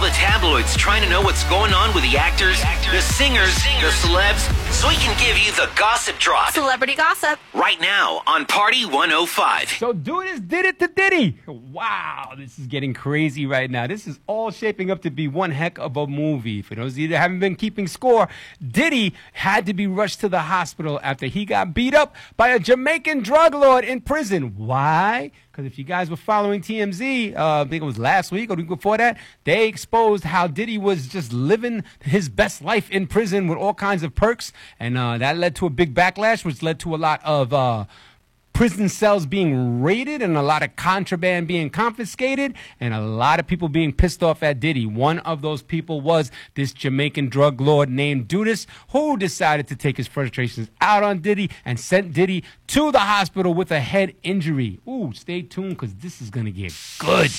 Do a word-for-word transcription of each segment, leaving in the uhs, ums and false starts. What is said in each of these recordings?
the tabloids trying to know what's going on with the actors, the singers, the celebs, so he can give you the gossip drop. Celebrity gossip. Right now on Party one oh five. So Dudas did it to Diddy. Wow, this is getting crazy right now. This is all shaping up to be one heck of a movie. For those of you that haven't been keeping score, Diddy had to be rushed to the hospital after he got beat up by a Jamaican drug lord in prison. Why? Because if you guys were following T M Z, uh, I think it was last week or the week before that, they exposed how Diddy was just living his best life in prison with all kinds of perks. And uh, that led to a big backlash, which led to a lot of uh, prison cells being raided and a lot of contraband being confiscated and a lot of people being pissed off at Diddy. One of those people was this Jamaican drug lord named Dudas, who decided to take his frustrations out on Diddy and sent Diddy to the hospital with a head injury. Ooh, stay tuned because this is going to get good.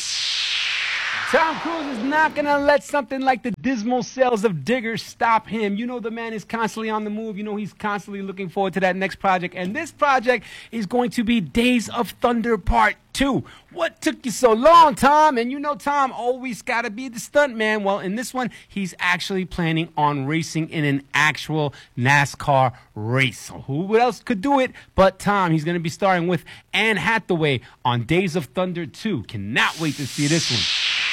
Tom Cruise is not going to let something like the dismal sales of Digger stop him. You know the man is constantly on the move. You know he's constantly looking forward to that next project. And this project is going to be Days of Thunder Part two. What took you so long, Tom? And you know Tom always got to be the stunt man. Well, in this one, he's actually planning on racing in an actual NASCAR race. So who else could do it but Tom? He's going to be starring with Anne Hathaway on Days of Thunder two. Cannot wait to see this one.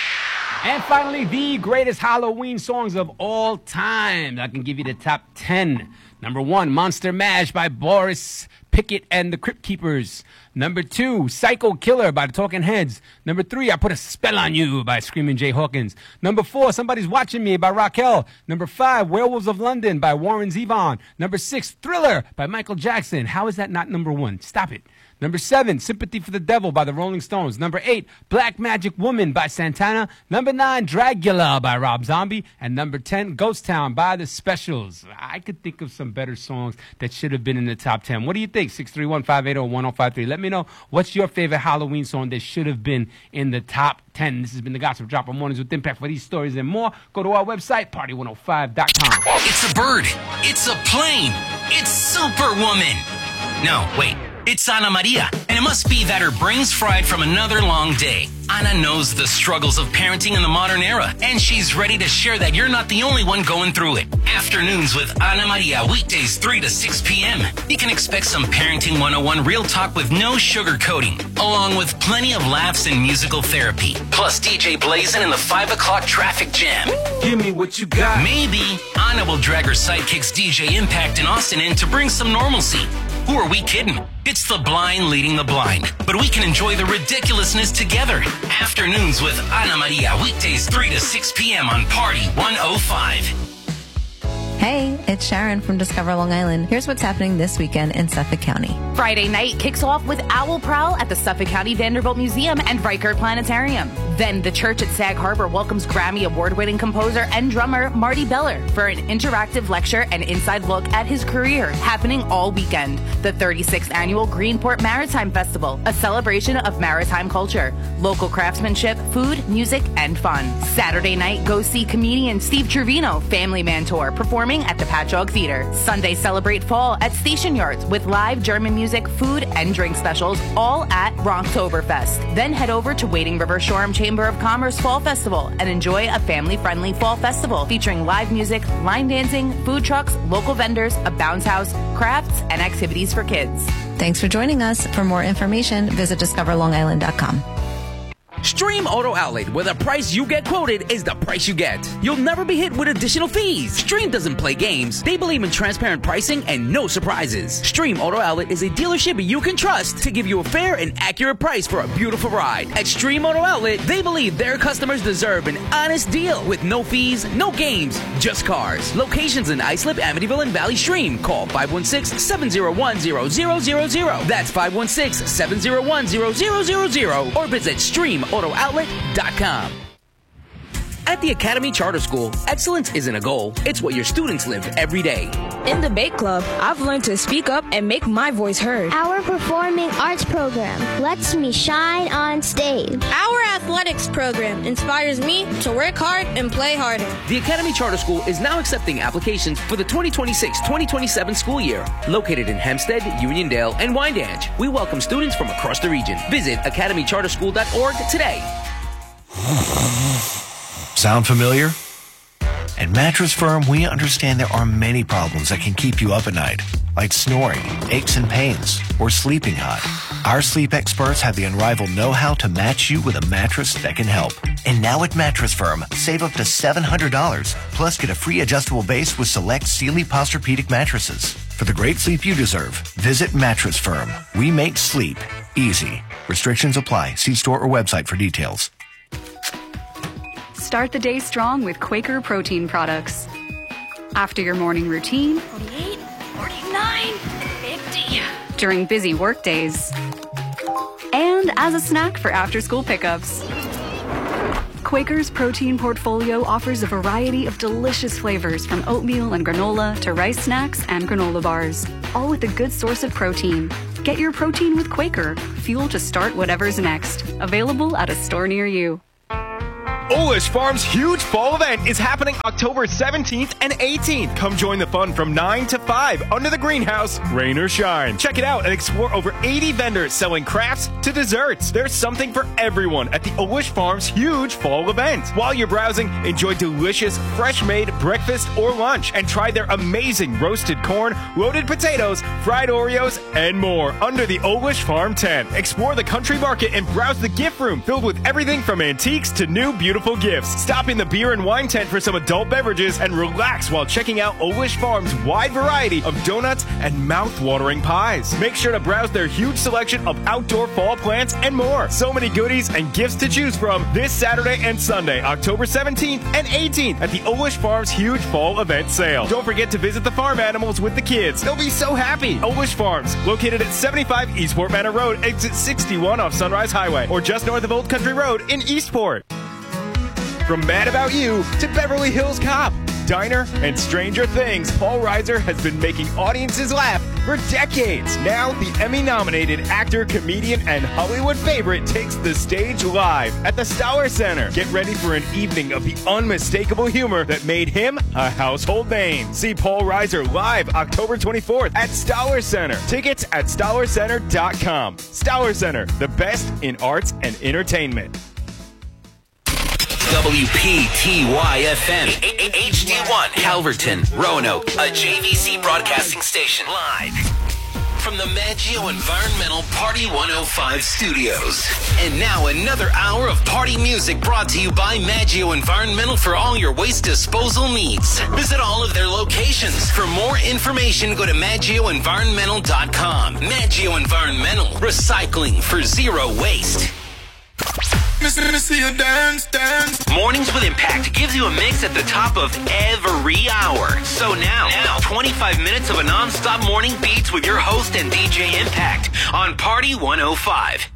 And finally, the greatest Halloween songs of all time. I can give you the top ten. Number one, Monster Mash by Boris Pickett and the Crypt Keepers. Number two, Psycho Killer by the Talking Heads. Number three, I Put a Spell on You by Screaming Jay Hawkins. Number four, Somebody's Watching Me by Raquel. Number five, Werewolves of London by Warren Zevon. Number six, Thriller by Michael Jackson. How is that not number one? Stop it. Number seven, Sympathy for the Devil by the Rolling Stones. Number eight, Black Magic Woman by Santana. Number nine, Dragula by Rob Zombie. And number ten, Ghost Town by the Specials. I could think of some better songs that should have been in the top ten. What do you think? six three one, five eight zero, one zero five three. Let me know what's your favorite Halloween song that should have been in the top ten. This has been the Gossip Drop on Mornings with Impact. For these stories and more, go to our website, party one oh five dot com. It's a bird. It's a plane. It's Superwoman. No, wait. It's Ana Maria, and it must be that her brain's fried from another long day. Ana knows the struggles of parenting in the modern era, and she's ready to share that you're not the only one going through it. Afternoons with Ana Maria, weekdays three to six p.m. You can expect some Parenting one oh one real talk with no sugarcoating, along with plenty of laughs and musical therapy. Plus D J Blazin' in the five o'clock traffic jam. Give me what you got. Maybe Ana will drag her sidekicks D J Impact and Austin in to bring some normalcy. Who are we kidding? It's the blind leading the blind, but we can enjoy the ridiculousness together. Afternoons with Ana Maria, weekdays three to six p.m. on Party one oh five. Hey, it's Sharon from Discover Long Island. Here's what's happening this weekend in Suffolk County. Friday night kicks off with Owl Prowl at the Suffolk County Vanderbilt Museum and Reichert Planetarium. Then the church at Sag Harbor welcomes Grammy Award-winning composer and drummer Marty Beller for an interactive lecture and inside look at his career, happening all weekend. The thirty-sixth Annual Greenport Maritime Festival, a celebration of maritime culture, local craftsmanship, food, music, and fun. Saturday night, go see comedian Steve Trevino, Family Man Tour, performing at the Patchogue Theater. Sunday, celebrate fall at Station Yards with live German music, food, and drink specials, all at Ronktoberfest. Then head over to Wading River Shoreham Chamber of Commerce Fall Festival and enjoy a family-friendly fall festival featuring live music, line dancing, food trucks, local vendors, a bounce house, crafts, and activities for kids. Thanks for joining us. For more information, visit discover long island dot com. Stream Auto Outlet, where the price you get quoted is the price you get. You'll never be hit with additional fees. Stream doesn't play games. They believe in transparent pricing and no surprises. Stream Auto Outlet is a dealership you can trust to give you a fair and accurate price for a beautiful ride. At Stream Auto Outlet, they believe their customers deserve an honest deal with no fees, no games, just cars. Locations in Islip, Amityville, and Valley Stream. Call five one six, seven zero one, zero zero zero zero. That's five one six, seven zero one, zero zero zero zero. Or visit stream auto outlet dot com. At the Academy Charter School, excellence isn't a goal, it's what your students live every day. In the Bake Club, I've learned to speak up and make my voice heard. Our performing arts program lets me shine on stage. Our athletics program inspires me to work hard and play harder. The Academy Charter School is now accepting applications for the twenty twenty-six twenty twenty-seven school year. Located in Hempstead, Uniondale, and Wyandanch, we welcome students from across the region. Visit academy charter school dot org today. Sound familiar? At Mattress Firm, we understand there are many problems that can keep you up at night, like snoring, aches and pains, or sleeping hot. Our sleep experts have the unrivaled know-how to match you with a mattress that can help. And now at Mattress Firm, save up to seven hundred dollars, plus get a free adjustable base with select Sealy Posturepedic mattresses. For the great sleep you deserve, visit Mattress Firm. We make sleep easy. Restrictions apply. See store or website for details. Start the day strong with Quaker protein products. After your morning routine, forty-eight, forty-nine, fifty. During busy work days, and as a snack for after-school pickups. Quaker's protein portfolio offers a variety of delicious flavors from oatmeal and granola to rice snacks and granola bars, all with a good source of protein. Get your protein with Quaker, fuel to start whatever's next. Available at a store near you. Olish Farms' huge fall event is happening October seventeenth and eighteenth. Come join the fun from nine to five under the greenhouse, rain or shine. Check it out and explore over eighty vendors selling crafts to desserts. There's something for everyone at the Olish Farms' huge fall event. While you're browsing, enjoy delicious, fresh-made breakfast or lunch and try their amazing roasted corn, loaded potatoes, fried Oreos, and more under the Olish Farm tent. Explore the country market and browse the gift room filled with everything from antiques to new beautiful Beautiful gifts. Stop in the beer and wine tent for some adult beverages and relax while checking out Olish Farms' wide variety of donuts and mouth-watering pies. Make sure to browse their huge selection of outdoor fall plants and more. So many goodies and gifts to choose from this Saturday and Sunday, October seventeenth and eighteenth at the Olish Farms' huge fall event sale. Don't forget to visit the farm animals with the kids. They'll be so happy. Olish Farms, located at seventy-five Eastport Manor Road, exit sixty-one off Sunrise Highway, or just north of Old Country Road in Eastport. From Mad About You to Beverly Hills Cop, Diner, and Stranger Things, Paul Reiser has been making audiences laugh for decades. Now, the Emmy-nominated actor, comedian, and Hollywood favorite takes the stage live at the Stoller Center. Get ready for an evening of the unmistakable humor that made him a household name. See Paul Reiser live October twenty-fourth at Stoller Center. Tickets at stoller center dot com. Stoller Center, the best in arts and entertainment. W P T Y F M, H D one, Calverton, Roanoke, a J V C broadcasting station, live from the Maggio Environmental Party one oh five studios. And now another hour of party music brought to you by Maggio Environmental for all your waste disposal needs. Visit all of their locations. For more information, go to maggio environmental dot com. Maggio Environmental, recycling for zero waste. Dance, dance. Mornings with Impact gives you a mix at the top of every hour. So now, now, twenty-five minutes of a non-stop morning beats with your host and D J Impact on Party one oh five.